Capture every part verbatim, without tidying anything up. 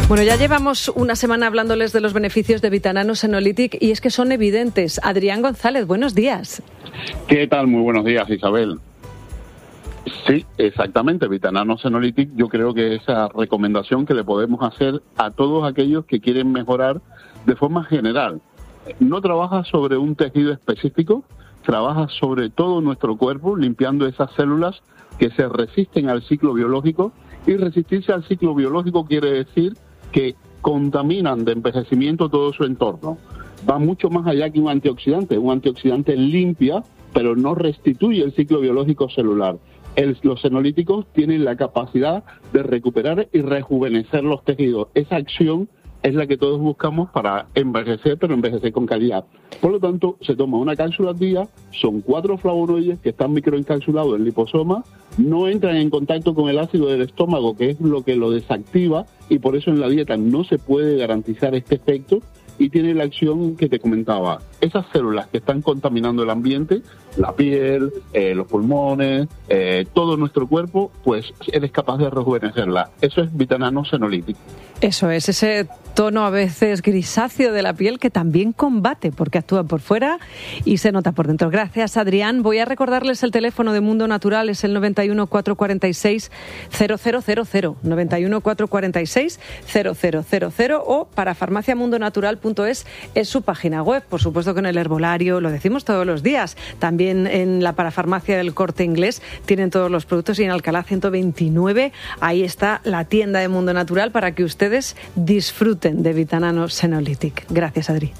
Bueno, ya llevamos una semana hablándoles de los beneficios de Vitanano Senolytic y es que son evidentes. Adrián González, buenos días. ¿Qué tal? Muy buenos días, Isabel. Sí, exactamente. Vitanano Senolytic, yo creo que esa recomendación que le podemos hacer a todos aquellos que quieren mejorar de forma general. No trabaja sobre un tejido específico, trabaja sobre todo nuestro cuerpo, limpiando esas células que se resisten al ciclo biológico. Y resistirse al ciclo biológico quiere decir que contaminan de envejecimiento todo su entorno. Va mucho más allá que un antioxidante. Un antioxidante limpia, pero no restituye el ciclo biológico celular. El, los senolíticos tienen la capacidad de recuperar y rejuvenecer los tejidos. Esa acción es la que todos buscamos para envejecer, pero envejecer con calidad. Por lo tanto, se toma una cápsula al día, son cuatro flavonoides que están microencapsulados en liposoma, no entran en contacto con el ácido del estómago, que es lo que lo desactiva, y por eso en la dieta no se puede garantizar este efecto, y tiene la acción que te comentaba. Esas células que están contaminando el ambiente, la piel, eh, los pulmones, eh, todo nuestro cuerpo, pues eres capaz de rejuvenecerla. Eso es Vitanano Senolytic. Eso es, ese tono a veces grisáceo de la piel que también combate, porque actúa por fuera y se nota por dentro. Gracias, Adrián. Voy a recordarles el teléfono de Mundo Natural, es el noventa y uno, cuatrocientos cuarenta y seis, cero cero cero cero, noventa y uno, cuatrocientos cuarenta y seis, cero cero cero cero, o para farmacia mundo natural punto es es su página web. Por supuesto que en el herbolario, lo decimos todos los días, también en la parafarmacia del Corte Inglés tienen todos los productos, y en Alcalá ciento veintinueve ahí está la tienda de Mundo Natural para que ustedes disfruten de Vitanano Senolytic. Gracias, Adri.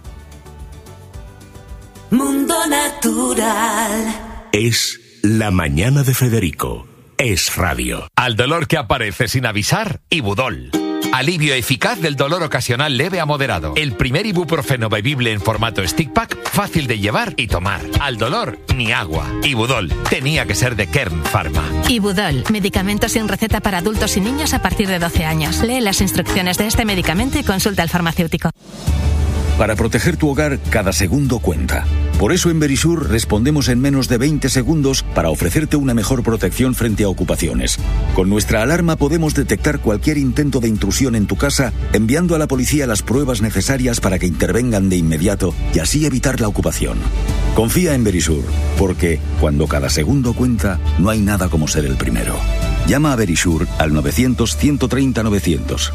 Mundo Natural. Es la mañana de Federico. Es radio. Al dolor que aparece sin avisar, Ibudol. Alivio eficaz del dolor ocasional leve a moderado. El primer ibuprofeno bebible en formato stick pack, fácil de llevar y tomar. Al dolor, ni agua. Ibudol. Tenía que ser de Kern Pharma. Ibudol. Medicamento sin receta para adultos y niños a partir de doce años. Lee las instrucciones de este medicamento y consulta al farmacéutico. Para proteger tu hogar, cada segundo cuenta. Por eso en Verisur respondemos en menos de veinte segundos para ofrecerte una mejor protección frente a ocupaciones. Con nuestra alarma podemos detectar cualquier intento de intrusión en tu casa, enviando a la policía las pruebas necesarias para que intervengan de inmediato y así evitar la ocupación. Confía en Verisur, porque cuando cada segundo cuenta, no hay nada como ser el primero. Llama a Verisur al novecientos, ciento treinta, novecientos.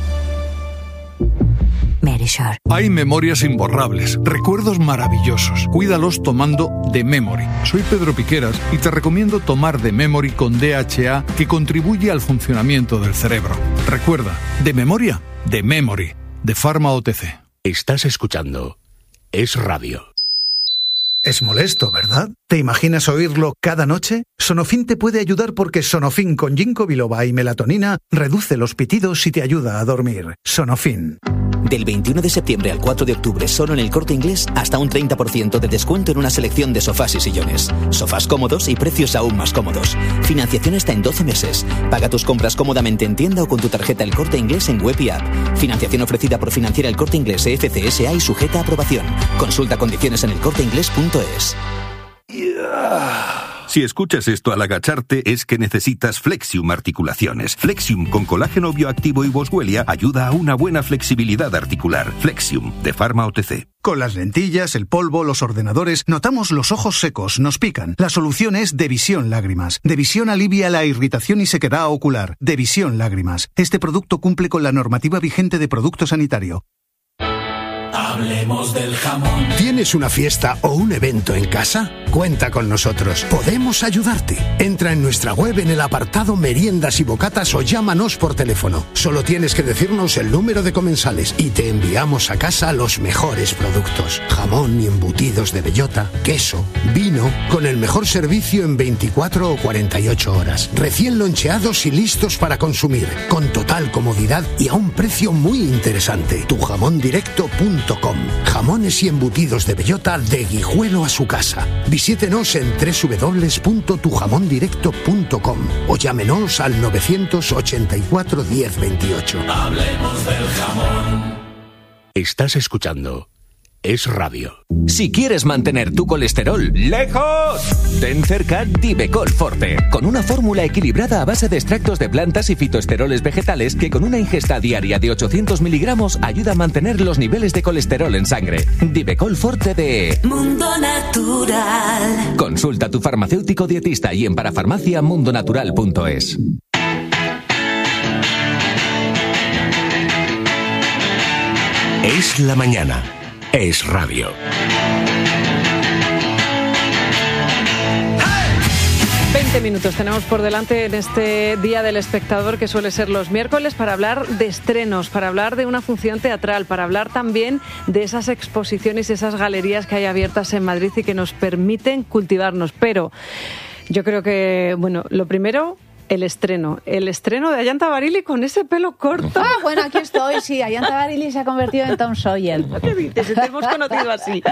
Verisur. Hay memorias imborrables, recuerdos maravillosos. Cuídalos tomando The Memory. Soy Pedro Piqueras y te recomiendo tomar The Memory con D H A, que contribuye al funcionamiento del cerebro. Recuerda, de memoria, The Memory, de Pharma O T C. Estás escuchando Es Radio. Es molesto, ¿verdad? ¿Te imaginas oírlo cada noche? Sonofin te puede ayudar porque Sonofin con ginkgo biloba y melatonina reduce los pitidos y te ayuda a dormir. Sonofin. Del veintiuno de septiembre al cuatro de octubre, solo en el Corte Inglés, hasta un treinta por ciento de descuento en una selección de sofás y sillones. Sofás cómodos y precios aún más cómodos. Financiación hasta en doce meses. Paga tus compras cómodamente en tienda o con tu tarjeta El Corte Inglés en web y app. Financiación ofrecida por Financiera El Corte Inglés F C S A y sujeta a aprobación. Consulta condiciones en el corte inglés punto es. Si escuchas esto al agacharte, es que necesitas Flexium Articulaciones. Flexium con colágeno bioactivo y boswellia ayuda a una buena flexibilidad articular. Flexium, de Pharma O T C. Con las lentillas, el polvo, los ordenadores, notamos los ojos secos, nos pican. La solución es Devisión Lágrimas. Devisión alivia la irritación y sequedad ocular. Devisión Lágrimas. Este producto cumple con la normativa vigente de producto sanitario. Hablemos del jamón. ¿Tienes una fiesta o un evento en casa? Cuenta con nosotros. Podemos ayudarte. Entra en nuestra web en el apartado Meriendas y Bocatas o llámanos por teléfono. Solo tienes que decirnos el número de comensales y te enviamos a casa los mejores productos. Jamón y embutidos de bellota, queso, vino, con el mejor servicio en veinticuatro o cuarenta y ocho horas. Recién loncheados y listos para consumir. Con total comodidad y a un precio muy interesante. tu jamón directo punto com. Jamones y embutidos de bellota de Guijuelo a su casa. Visítenos en doble u doble u doble u punto tu jamón directo punto com o llámenos al novecientos ochenta y cuatro, diez veintiocho. Hablemos del jamón. Estás escuchando es radio. Si quieres mantener tu colesterol lejos, ten cerca Divecol Forte, con una fórmula equilibrada a base de extractos de plantas y fitoesteroles vegetales que con una ingesta diaria de ochocientos miligramos ayuda a mantener los niveles de colesterol en sangre. Divecol Forte de Mundo Natural. Consulta a tu farmacéutico dietista y en parafarmacia mundo natural punto es. Es la mañana. Es radio. veinte minutos tenemos por delante en este Día del Espectador, que suele ser los miércoles, para hablar de estrenos, para hablar de una función teatral, para hablar también de esas exposiciones y esas galerías que hay abiertas en Madrid y que nos permiten cultivarnos. Pero yo creo que, bueno, lo primero... El estreno, el estreno de Ayanta Barili con ese pelo corto. Ah, bueno, aquí estoy, sí, Ayanta Barili se ha convertido en Tom Sawyer. ¿Qué dices? Te hemos conocido así.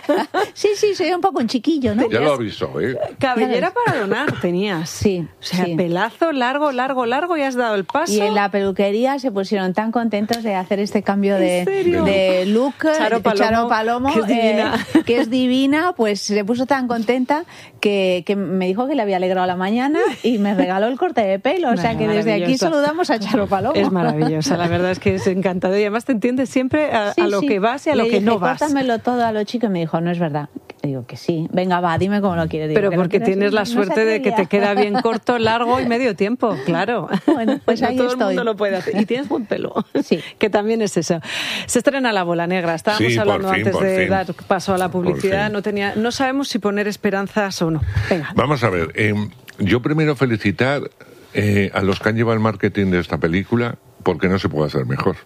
Sí, sí, soy un poco un chiquillo, ¿no? Ya lo avisó, ¿eh? Cabellera para donar tenías. Sí. O sea, sí. pelazo largo, largo, largo y has dado el paso. Y en la peluquería se pusieron tan contentos de hacer este cambio de, de look. Charo Palomo, Charo Palomo que es divina. Eh, que es divina, pues se puso tan contenta que, que me dijo que le había alegrado la mañana y me regaló el corte de pelo. O sea que desde aquí saludamos a Charo Palomo. Es maravillosa, la verdad es que es encantador. Y además te entiendes siempre a, sí, a lo sí. que vas y a le lo que dije, no vas. Córtamelo todo a lo chico y me dijo, no es verdad. Digo que sí, venga va, dime cómo lo quieres. Digo, pero porque tienes la no suerte de que te queda bien corto, largo y medio tiempo, claro. Bueno, pues no ahí todo estoy. el mundo lo puede hacer. Y tienes buen pelo, sí. que también es eso. Se estrena La Bola Negra. Estábamos sí, hablando fin, antes de fin. dar paso a la publicidad. No tenía, no sabemos si poner esperanzas o no. Venga. Vamos a ver, eh, yo primero felicitar eh, a los que han llevado el marketing de esta película, porque no se puede hacer mejor.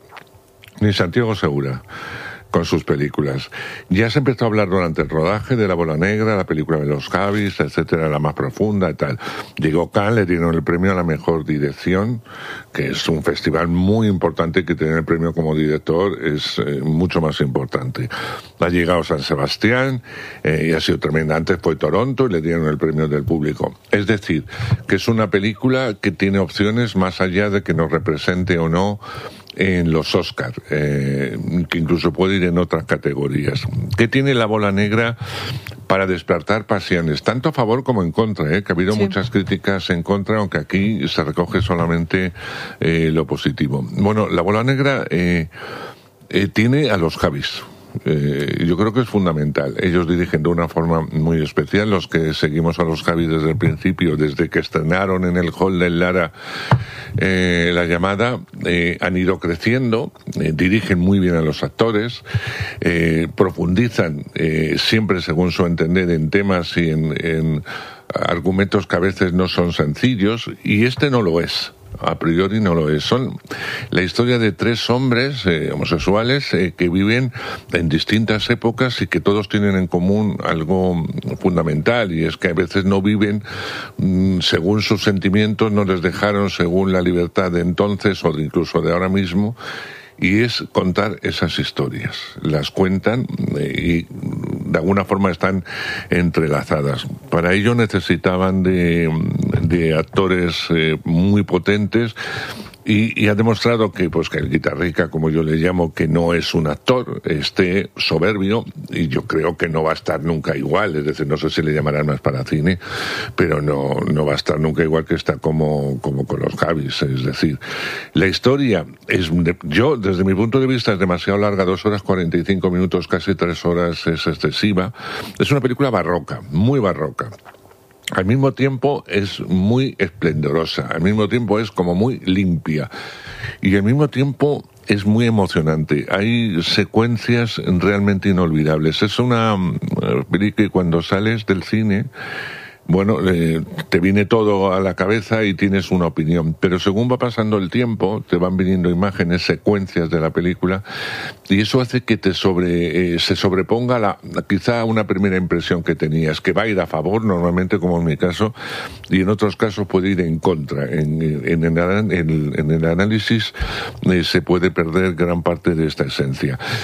Ni Santiago Segura con sus películas. Ya se empezó a hablar durante el rodaje de La Bola Negra, la película de los Javis, etcétera, la más profunda y tal. Llegó Cannes, le dieron el premio a la mejor dirección, que es un festival muy importante, que tener el premio como director es eh, mucho más importante. Ha llegado San Sebastián eh, y ha sido tremenda. Antes fue Toronto y le dieron el premio del público. Es decir, que es una película que tiene opciones más allá de que nos represente o no en los Oscar, eh, que incluso puede ir en otras categorías. ¿Qué tiene La Bola Negra para despertar pasiones, tanto a favor como en contra? Eh, que ha habido sí. muchas críticas en contra, aunque aquí se recoge solamente eh, lo positivo. Bueno, La Bola Negra eh, eh, tiene a los Javis. Eh, yo creo que es fundamental. Ellos dirigen de una forma muy especial. Los que seguimos a los Javis desde el principio, desde que estrenaron en el hall del Lara eh, La Llamada, eh, han ido creciendo, eh, dirigen muy bien a los actores, eh, profundizan eh, siempre según su entender en temas y en, en argumentos que a veces no son sencillos, y este no lo es. A priori no lo es. Son la historia de tres hombres eh, homosexuales eh, que viven en distintas épocas y que todos tienen en común algo fundamental, y es que a veces no viven mmm, según sus sentimientos, no les dejaron según la libertad de entonces o de incluso de ahora mismo. Y es contar esas historias. Las cuentan y de alguna forma están entrelazadas. Para ello necesitaban de, de actores eh, muy potentes. Y, y ha demostrado que, pues, que el guitarrica, como yo le llamo, que no es un actor, esté soberbio, y yo creo que no va a estar nunca igual. Es decir, no sé si le llamarán más para cine, pero no, no va a estar nunca igual que está como, como con los Javis. Es decir, la historia es, yo, desde mi punto de vista, es demasiado larga, dos horas cuarenta y cinco minutos, casi tres horas es excesiva. Es una película barroca, muy barroca. Al mismo tiempo es muy esplendorosa, al mismo tiempo es como muy limpia, y al mismo tiempo es muy emocionante. Hay secuencias realmente inolvidables. Es una película que cuando sales del cine, bueno, eh, te viene todo a la cabeza y tienes una opinión, pero según va pasando el tiempo te van viniendo imágenes, secuencias de la película, y eso hace que te sobre, eh, se sobreponga la, quizá una primera impresión que tenías, que va a ir a favor normalmente, como en mi caso, y en otros casos puede ir en contra. En, en, en, el, en el análisis eh, se puede perder gran parte de esta esencia.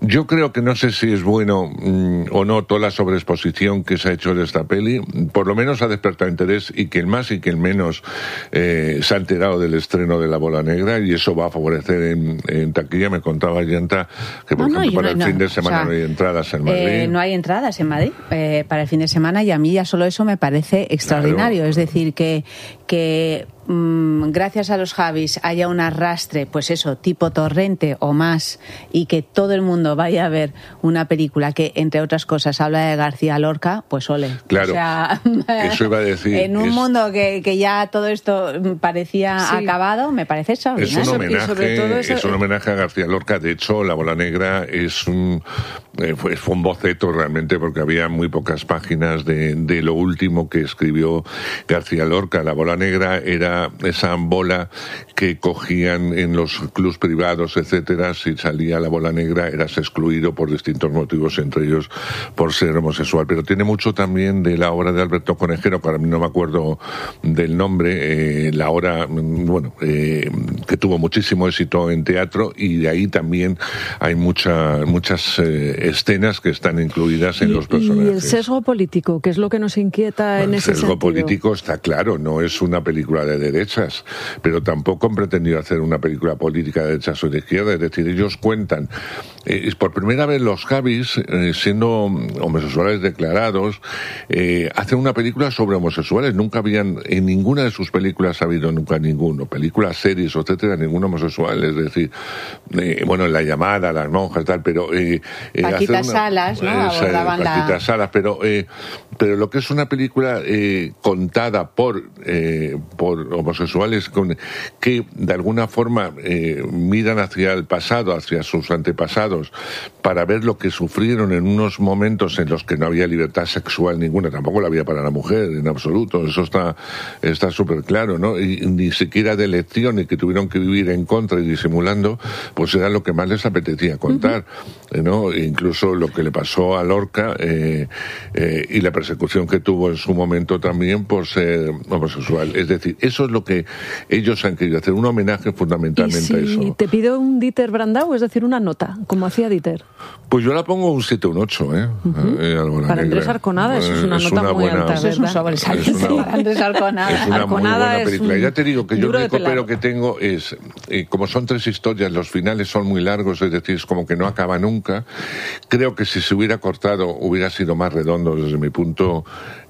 yo creo que no sé si es bueno mmm, o no toda la sobreexposición que se ha hecho de esta peli. Por lo menos ha despertado interés, y que el más y que el menos eh, se ha enterado del estreno de La Bola Negra, y eso va a favorecer en, en taquilla. Me contaba Yanta que por no, ejemplo no, para no, el fin de o semana sea, no hay entradas en Madrid. Eh, no hay entradas en Madrid eh, para el fin de semana, y a mí ya solo eso me parece extraordinario. Claro. Es decir, que, que mmm, gracias a los Javis haya un arrastre, pues eso, tipo Torrente o más, y que todo el mundo vaya a ver una película que, entre otras cosas, habla de García Lorca, pues ole. Claro, o sea, eso iba a decir. En un es... mundo que, que ya todo esto parecía sí. acabado, me parece extraordinario. Es un homenaje, sobre todo eso... es un homenaje a García Lorca. De hecho, La Bola Negra es un, eh, fue, fue un boceto realmente, porque había muy pocas páginas de, de lo último que escribió García Lorca. La Bola Negra era esa bola que cogían en los clubs privados, etcétera. Si salía la bola negra eras excluido por distintos motivos, entre ellos por ser homosexual. Pero tiene mucho también de la obra de Alberto Conejero, que ahora no me acuerdo del nombre, eh, la obra, bueno, eh, que tuvo muchísimo éxito en teatro, y de ahí también hay mucha, muchas eh, escenas que están incluidas en y, los personajes. Y el sesgo político, que es lo que nos inquieta bueno, en ese sentido. El sesgo político está claro, no es una película de derechas, pero tampoco han pretendido hacer una película política de derechas o de izquierda. Es decir, ellos cuentan, eh, por primera vez los Javis, eh, siendo homosexuales declarados, eh, hacen una película sobre homosexuales. Nunca habían, en ninguna de sus películas ha habido nunca ninguno, películas, series, etcétera, ningún homosexual. Es decir, eh, bueno, en La Llamada, Las Monjas, tal, pero... Eh, eh, Paquita una, Salas, ¿no? Eh, Abordaban Paquita la... Salas, pero, eh, pero lo que es una película eh, contada por, eh, por homosexuales con, que de alguna forma eh, miran hacia el pasado, hacia sus antepasados, para ver lo que sufrieron en unos momentos en los que no había libertad sexual ninguna, tampoco la había para la mujer en absoluto, eso está está súper claro, ¿no? Y ni siquiera de elección, y que tuvieron que vivir en contra y disimulando, pues era lo que más les apetecía contar, uh-huh. ¿no? E incluso lo que le pasó a Lorca eh, eh, y la persecución que tuvo en su momento también por ser homosexual. Es decir, eso es lo que ellos han querido hacer, un homenaje fundamentalmente si a eso. Te pido un Dieter Brandau, es decir, una nota, como hacía Dieter. Pues yo la pongo un siete, un ocho, ¿eh? Uh-huh. eh Para Andrés Arconada eso es una es nota una muy buena, alta, ¿verdad? Es un sobresaliente para Andrés Arconada. Es una Arconada muy buena película. Ya te digo que yo el único pero que tengo es, eh, como son tres historias, los finales son muy largos, es decir, es como que no acaba nunca. Creo que si se hubiera cortado hubiera sido más redondo desde mi punto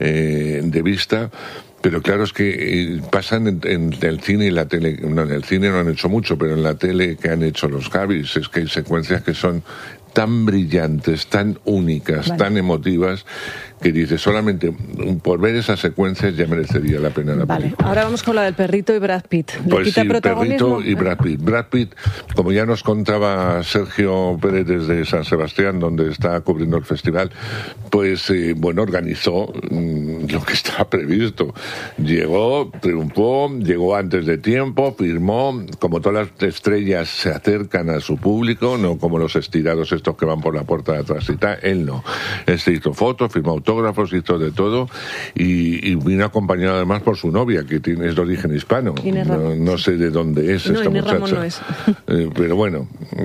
eh, de vista. Pero claro, es que eh, pasan en, en el cine y la tele, no, en el cine no han hecho mucho, pero en la tele que han hecho los Javis, es que hay secuencias que son tan brillantes, tan únicas, vale. tan emotivas, que dice, solamente por ver esas secuencias ya merecería la pena la vale. película. Ahora vamos con la del perrito y Brad Pitt. ¿Le pues quita sí, protagonismo? Perrito y Brad Pitt. Brad Pitt, como ya nos contaba Sergio Pérez desde San Sebastián, donde está cubriendo el festival, pues eh, bueno, organizó mmm, lo que estaba previsto. Llegó, triunfó, llegó antes de tiempo, firmó, como todas las estrellas se acercan a su público, no como los estirados estos que van por la puerta de atrás y tal, él no. Él se hizo fotos, firmó autógrafos, hizo de todo, y, y vino acompañado además por su novia, que tiene, es de origen hispano. No, no sé de dónde es no, esta Inés muchacha. Ramón no es. Eh, pero bueno,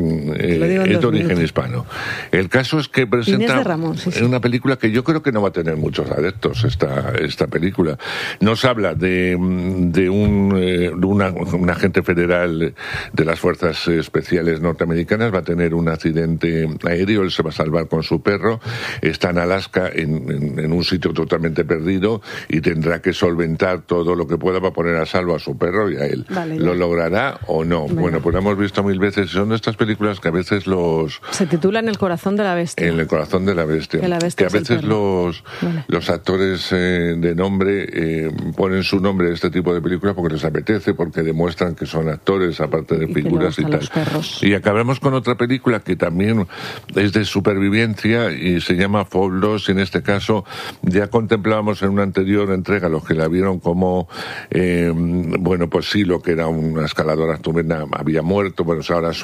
eh, es de origen minutos. hispano. El caso es que presenta Ramón, sí, sí. una película que yo creo que no va a tener muchos adeptos, esta, esta película. Nos habla de, de un, eh, una, un agente federal de las fuerzas especiales norteamericanas, va a tener un accidente aéreo, él se va a salvar con su perro, está en Alaska, en, en, en un sitio totalmente perdido, y tendrá que solventar todo lo que pueda para poner a salvo a su perro y a él. Vale, ¿lo logrará o no? Bueno. bueno, pues lo hemos visto mil veces, son de estas películas que a veces los... Se titula En el corazón de la bestia. En el corazón de la bestia. Que, la bestia que a veces los, vale. los actores eh, de nombre eh, ponen su nombre a este tipo de películas porque les apetece, porque demuestran que son actores, aparte de y figuras y tal. Y acabaremos con otra película que también es de supervivencia y se llama Fall dos, y en este caso ya contemplábamos en una anterior entrega los que la vieron como eh, bueno, pues sí, lo que era una escaladora estupenda había muerto, bueno, ahora su hermana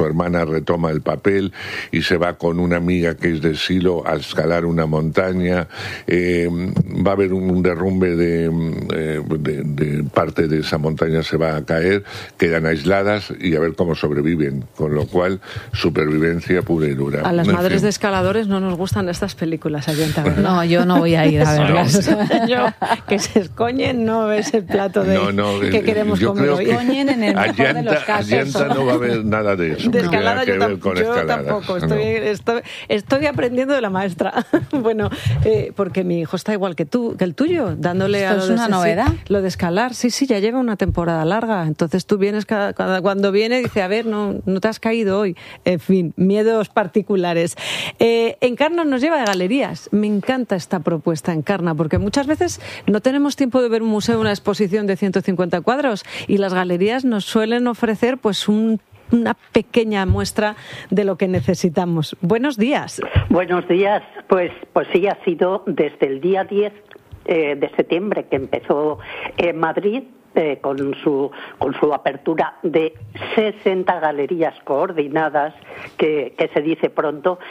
retoma el papel y se va con una amiga que es de Silo a escalar una montaña. Eh, va a haber un, un derrumbe de, eh, de, de parte de esa montaña, se va a caer, quedan aisladas y a ver cómo sobreviven, con lo cual supervivencia pura y dura. A las En madres fin. de escaladores no nos gustan estas películas, Ayanta, ¿verdad? No, yo no voy a ir a verlas. No. Yo, que se escoñen no es el plato de No, no, que queremos yo comer creo hoy. que Coñen en el mejor de los Allanta, casos. Allanta no va a haber nada de eso. De que escalada tenga yo, que ver tam- con yo escaladas, tampoco, no. estoy, estoy, estoy aprendiendo de la maestra. Bueno, eh, porque mi hijo está igual que tú, que el tuyo, dándole ¿Esto a lo es de una ese- novedad? Lo de escalar, sí, sí, ya lleva una temporada larga. Entonces tú vienes, cada, cada- cuando viene, dice, a ver, no, no te has caído hoy. En fin, miedos particulares. Eh, Encarna nos lleva de galerías. Me encanta esta propuesta, Encarna, porque muchas veces no tenemos tiempo de ver un museo, una exposición de ciento cincuenta cuadros, y las galerías nos suelen ofrecer pues un una pequeña muestra de lo que necesitamos. Buenos días. Buenos días. Pues, pues sí, ha sido desde el día diez eh, de septiembre que empezó en Madrid eh, con su con su apertura de sesenta galerías coordinadas, que, que se dice pronto.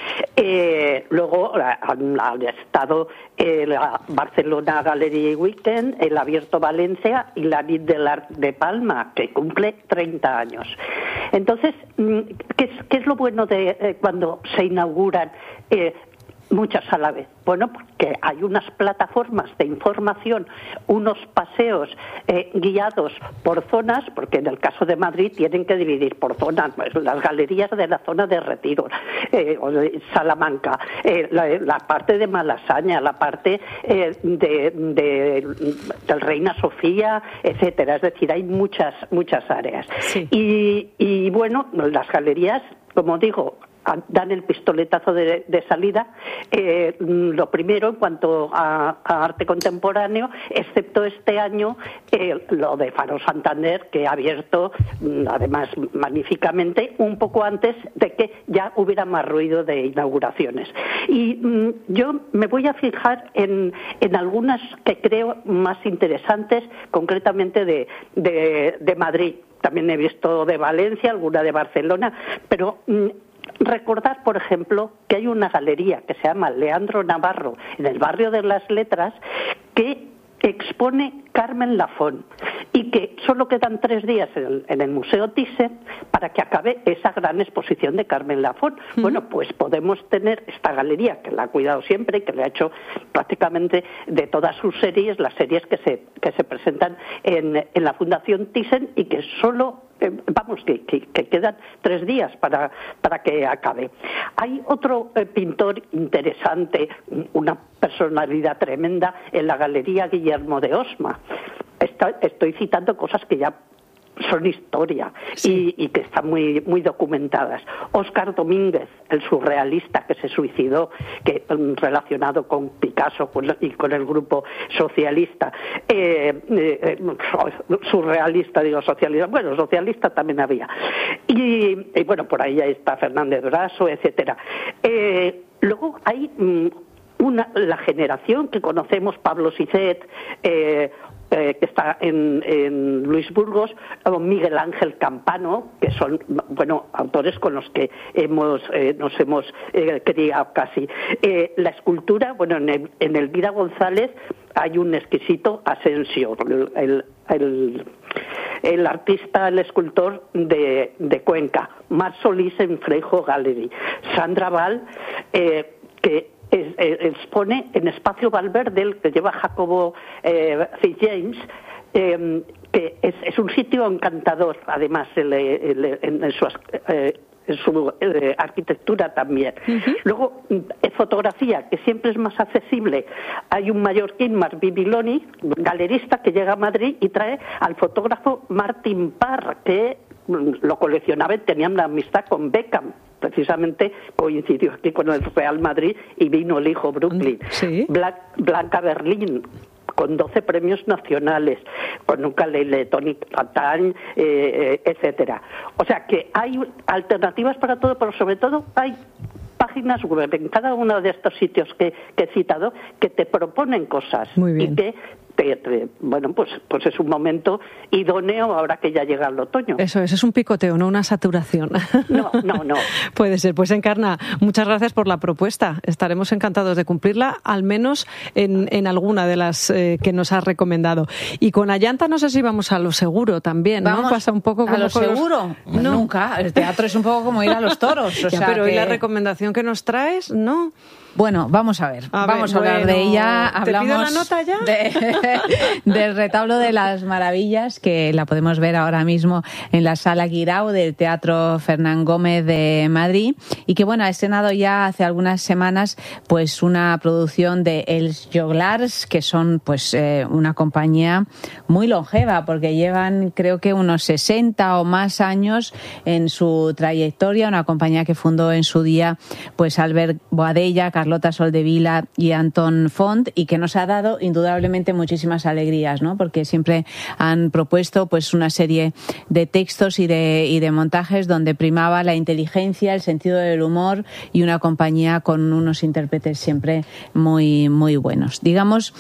Eh, luego han, han estado eh, la Barcelona Gallery Weekend, el Abierto Valencia y la Nit del Art de Palma, que cumple treinta años. Entonces, ¿qué es, qué es lo bueno de eh, cuando se inauguran eh, muchas a la vez? Bueno, porque hay unas plataformas de información, unos paseos eh, guiados por zonas, porque en el caso de Madrid tienen que dividir por zonas, pues, las galerías de la zona de Retiro, eh, o de Salamanca, eh, la, la parte de Malasaña, la parte eh, de, de, del Reina Sofía, etcétera. Es decir, hay muchas, muchas áreas. Sí. Y, y bueno, las galerías, como digo, dan el pistoletazo de, de salida. Eh, lo primero en cuanto a, a arte contemporáneo, excepto este año eh, lo de Faro Santander, que ha abierto además magníficamente un poco antes de que ya hubiera más ruido de inauguraciones. Y mm, yo me voy a fijar en, en algunas que creo más interesantes, concretamente de, de, de Madrid. También he visto de Valencia, alguna de Barcelona, pero mm, recordar, por ejemplo, que hay una galería que se llama Leandro Navarro en el barrio de las Letras que expone Carmen Lafón y que solo quedan tres días en el, en el Museo Thyssen para que acabe esa gran exposición de Carmen Lafón. Uh-huh. Bueno, pues podemos tener esta galería que la ha cuidado siempre, que le ha hecho prácticamente de todas sus series, las series que se que se presentan en, en la Fundación Thyssen y que solo Eh, vamos, que, que, que quedan tres días para, para que acabe. Hay otro eh, pintor interesante, una personalidad tremenda en la Galería Guillermo de Osma. Está, estoy citando cosas que ya son historia, sí, y, y que están muy muy documentadas. Óscar Domínguez, el surrealista que se suicidó, que um, relacionado con Picasso con, y con el grupo socialista, eh, eh, surrealista, digo socialista, bueno, socialista también había. Y, y bueno, por ahí está Fernández Braso, etcétera. Eh, luego hay um, una la generación que conocemos, Pablo Sicet, eh, Eh, que está en, en Luis Burgos, o Miguel Ángel Campano, que son, bueno, autores con los que hemos eh, nos hemos eh, criado casi. Eh, la escultura, bueno, en, el, en Elvira González hay un exquisito Asensio, el, el, el, el artista, el escultor de, de Cuenca. Mar Solís en Freijo Gallery. Sandra Val, eh, que Es, es, expone en Espacio Valverde, el que lleva Jacobo eh, James, eh, que es, es un sitio encantador, además el, el, el, en su, eh, en su eh, arquitectura también. Uh-huh. Luego, eh, fotografía, que siempre es más accesible. Hay un mallorquín, Marc Bibiloni, galerista, que llega a Madrid y trae al fotógrafo Martin Parr, que lo coleccionaba y tenía una amistad con Beckham. Precisamente coincidió aquí con el Real Madrid y vino el hijo Brooklyn. ¿Sí? Bla- Blanca Berlín, con doce premios nacionales, con un ukulele de Tony Catán, eh, eh, etcétera. O sea que hay alternativas para todo, pero sobre todo hay páginas web en cada uno de estos sitios que, que he citado que te proponen cosas y que te, te, bueno, pues, pues es un momento idóneo ahora que ya llega el otoño. Eso es, es un picoteo, no una saturación. No, no, no. Puede ser. Pues Encarna, muchas gracias por la propuesta. Estaremos encantados de cumplirla, al menos en, en alguna de las eh, que nos has recomendado. Y con Ayanta no sé si vamos a lo seguro también, ¿no? Vamos Pasa un poco como a lo con los... seguro. No. Nunca. El teatro es un poco como ir a los toros. O ya, sea pero que... ¿y la recomendación que nos traes? No. Bueno, vamos a ver. A vamos ver, a hablar bueno, de ella. ¿te Hablamos pido la nota ya? De, del Retablo de las Maravillas, que la podemos ver ahora mismo en la Sala Guirao del Teatro Fernán Gómez de Madrid, y que bueno, ha estrenado ya hace algunas semanas pues una producción de Els Joglars, que son pues eh, una compañía muy longeva, porque llevan creo que unos sesenta o más años en su trayectoria, una compañía que fundó en su día pues Albert Boadella, Carlota Soldevila y Antón Font, y que nos ha dado indudablemente muchísimas alegrías, ¿no? Porque siempre han propuesto pues una serie de textos y de, y de montajes donde primaba la inteligencia, el sentido del humor y una compañía con unos intérpretes siempre muy, muy buenos. Digamos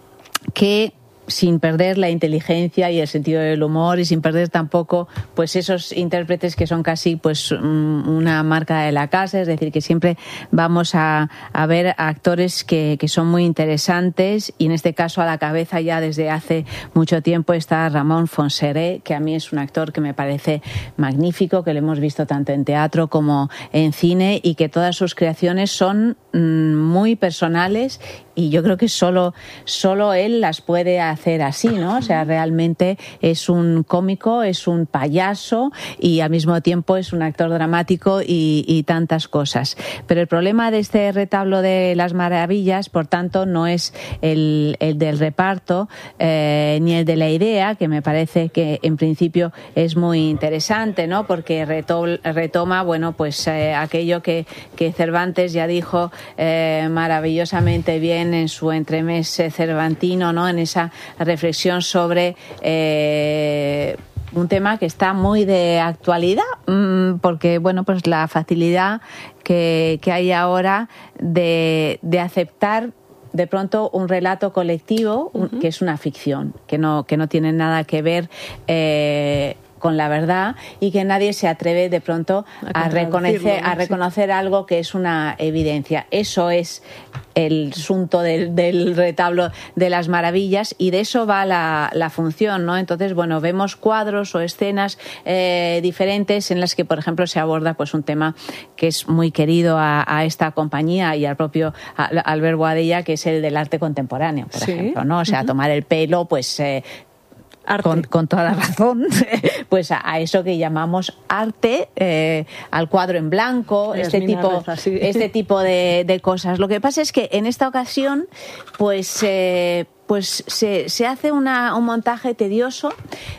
que sin perder la inteligencia y el sentido del humor, y sin perder tampoco pues esos intérpretes que son casi pues una marca de la casa, es decir, que siempre vamos a, a ver a actores que, que son muy interesantes, y en este caso a la cabeza ya desde hace mucho tiempo está Ramón Fonseré, que a mí es un actor que me parece magnífico, que lo hemos visto tanto en teatro como en cine, y que todas sus creaciones son mmm, muy personales, y yo creo que solo, solo él las puede hacer así, ¿no? O sea, realmente es un cómico, es un payaso y al mismo tiempo es un actor dramático y, y tantas cosas. Pero el problema de este Retablo de las Maravillas, por tanto, no es el, el del reparto eh, ni el de la idea, que me parece que en principio es muy interesante, ¿no? Porque retol, retoma, bueno, pues eh, aquello que, que Cervantes ya dijo eh, maravillosamente bien en su entremés cervantino, ¿no? En esa reflexión sobre eh, un tema que está muy de actualidad, mmm, porque bueno, pues la facilidad que, que hay ahora de, de aceptar de pronto un relato colectivo, un, uh-huh. que es una ficción, que no, que no tiene nada que ver eh, con la verdad, y que nadie se atreve de pronto a, a reconocer, a reconocer sí. algo que es una evidencia. Eso es el asunto del, del Retablo de las Maravillas, y de eso va la, la función, ¿no? Entonces, bueno, vemos cuadros o escenas eh, diferentes en las que, por ejemplo, se aborda pues un tema que es muy querido a, a esta compañía y al propio Albert Boadella, que es el del arte contemporáneo, por sí. ejemplo, ¿no? O sea, uh-huh. tomar el pelo, pues... Eh, Con, con toda la razón, pues a, a eso que llamamos arte, eh, al cuadro en blanco, Ay, este tipo, este tipo de, de cosas. Lo que pasa es que en esta ocasión, pues, eh, pues se, se hace una, un montaje tedioso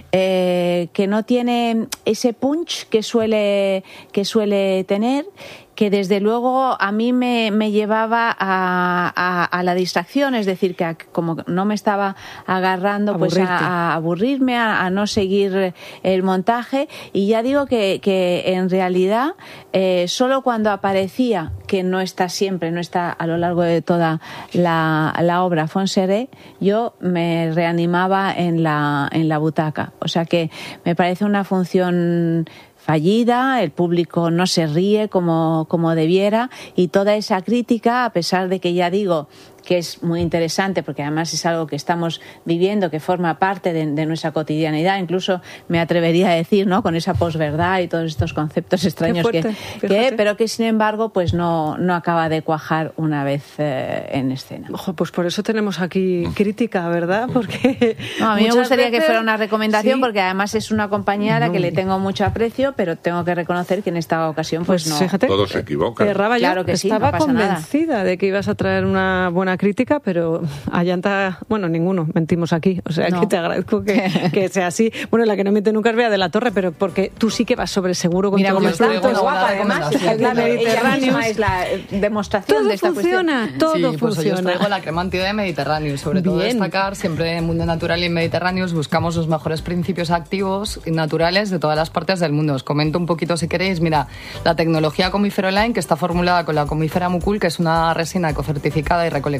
eh, que no tiene ese punch que suele, que suele tener, que desde luego a mí me, me llevaba a, a, a la distracción, es decir, que a, como no me estaba agarrando pues a, a aburrirme, a, a no seguir el montaje, y ya digo que, que en realidad eh, solo cuando aparecía, que no está siempre, no está a lo largo de toda la, la obra, Fonseré, yo me reanimaba en la, en la butaca. O sea que me parece una función fallida, el público no se ríe como, como debiera, y toda esa crítica, a pesar de que ya digo que es muy interesante, porque además es algo que estamos viviendo, que forma parte de, de nuestra cotidianidad, incluso me atrevería a decir, ¿no? Con esa posverdad y todos estos conceptos extraños fuerte, que, que pero que sin embargo pues no, no acaba de cuajar una vez eh, en escena. Ojo, pues por eso tenemos aquí crítica, ¿verdad? Porque no, a mí me gustaría veces... que fuera una recomendación, sí. porque además es una compañía a la no. que le tengo mucho aprecio, pero tengo que reconocer que en esta ocasión pues, pues no. Fíjate, todos se equivocan. Erraba yo, claro que sí, estaba no pasa convencida nada. de que ibas a traer una buena crítica, pero Ayanta, bueno, ninguno, mentimos aquí, o sea no. que te agradezco que, que sea así. Bueno, la que no miente nunca es Bea de la Torre, pero porque tú sí que vas sobre seguro con Mira todos cómo los está, puntos. guapa además, la Mediterráneo es la demostración todo de esta funciona, cuestión. todo sí, pues funciona. Yo os traigo la crema antida de Mediterráneo, sobre todo Bien. destacar siempre en Mundo Natural y en Mediterráneos buscamos los mejores principios activos y naturales de todas las partes del mundo. Os comento un poquito si queréis. Mira, la tecnología Comifero Line, que está formulada con la comífera mucul, que es una resina ecocertificada y recolectada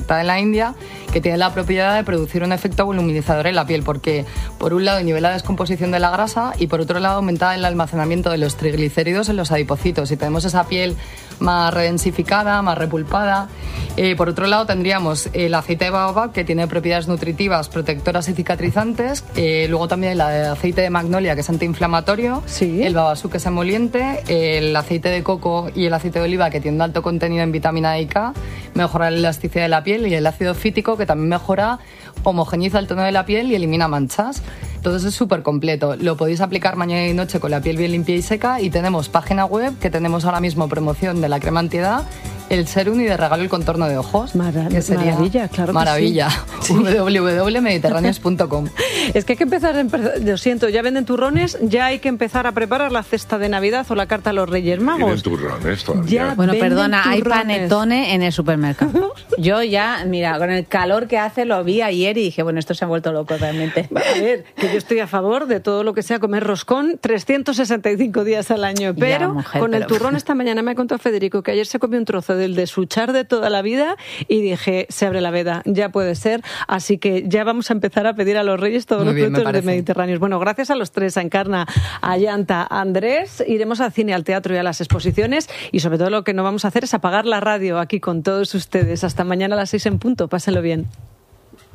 detectada en la India, que tiene la propiedad de producir un efecto voluminizador en la piel, porque por un lado nivela la descomposición de la grasa y por otro lado aumenta el almacenamiento de los triglicéridos en los adipocitos y tenemos esa piel más redensificada, más repulpada. Eh, por otro lado tendríamos el aceite de baobab, que tiene propiedades nutritivas, protectoras y cicatrizantes. Eh, luego también el aceite de magnolia, que es antiinflamatorio. Sí. El babasú, que es emoliente. El aceite de coco y el aceite de oliva, que tiene un alto contenido en vitamina E y K. Mejora la elasticidad de la piel. Y el ácido fítico, que también mejora, homogeniza el tono de la piel y elimina manchas. Entonces es súper completo. Lo podéis aplicar mañana y noche con la piel bien limpia y seca. Y tenemos página web, que tenemos ahora mismo promoción de la crema antiedad, el serum y de regalo el contorno de ojos. Mara- que sería maravilla, claro. Maravilla. Que sí. doble u doble u doble u punto mediterráneos punto com. Es que hay que empezar, a empe- lo siento, ya venden turrones, ya hay que empezar a preparar la cesta de Navidad o la carta a los Reyes Magos. Tienen turrones todavía. Ya Bueno, venden perdona, hay turrones. panetone en el supermercado. Yo ya, mira, con el calor que hace lo vi ayer y dije, bueno, esto se ha vuelto loco realmente. A ver, que yo estoy a favor de todo lo que sea comer roscón trescientos sesenta y cinco días al año, pero Ya, mujer, con el pero- turrón esta mañana me ha contado Federico que ayer se comió un trozo del de su char de toda la vida y dije, se abre la veda, ya puede ser, así que ya vamos a empezar a pedir a los Reyes todos Muy los bien, me productos de parece. Mediterráneos. Bueno, gracias a los tres, a Encarna, a Yanta, a Andrés, iremos al cine, al teatro y a las exposiciones y sobre todo lo que no vamos a hacer es apagar la radio aquí con todos ustedes. Hasta mañana a las seis en punto, pásenlo bien.